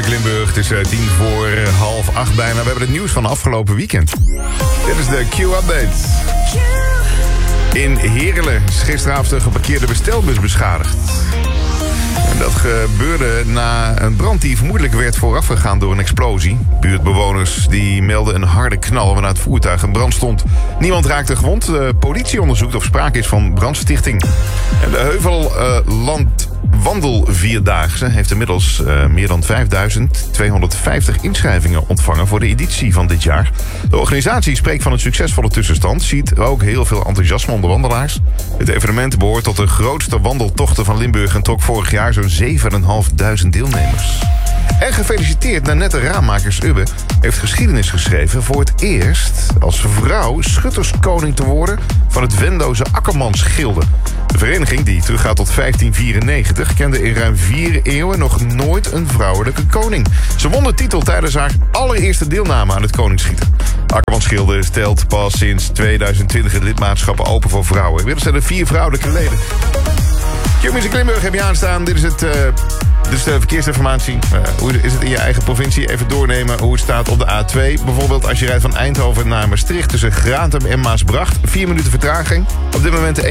Goedemorgen Limburg, het is 7:50 bijna. We hebben het nieuws van afgelopen weekend. Dit is de Q-update. In Heerlen is gisteravond een geparkeerde bestelbus beschadigd. En dat gebeurde na een brand die vermoedelijk werd voorafgegaan door een explosie. Buurtbewoners die melden een harde knal waarna het voertuig in brand stond. Niemand raakte gewond. De politie onderzoekt of sprake is van brandstichting. En de Heuvelland Wandelvierdaagse heeft inmiddels meer dan 5.250 inschrijvingen ontvangen voor de editie van dit jaar. De organisatie spreekt van een succesvolle tussenstand, ziet ook heel veel enthousiasme onder wandelaars. Het evenement behoort tot de grootste wandeltochten van Limburg en trok vorig jaar zo'n 7.500 deelnemers. En gefeliciteerd, Nanette Raammakers-Ubbe heeft geschiedenis geschreven voor het eerst als vrouw schutterskoning te worden van het Venlose Akkermansgilde. De vereniging, die teruggaat tot 1594, kende in ruim 4 eeuwen nog nooit een vrouwelijke koning. Ze won de titel tijdens haar allereerste deelname aan het koningsschieten. Akkermansgilde stelt pas sinds 2020 het lidmaatschappen open voor vrouwen. Inmiddels zijn er 4 vrouwelijke leden. Q-Music Limburg heb je aanstaan. Dit is de verkeersinformatie. Hoe is het in je eigen provincie? Even doornemen hoe het staat op de A2. Bijvoorbeeld als je rijdt van Eindhoven naar Maastricht tussen Gratum en Maasbracht. 4 minuten vertraging. Op dit moment de